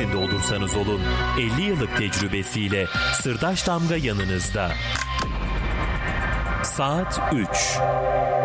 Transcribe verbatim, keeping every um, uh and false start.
neresinde olursanız olun elli yıllık tecrübesiyle Sırdaş Damga yanınızda. Saat üç.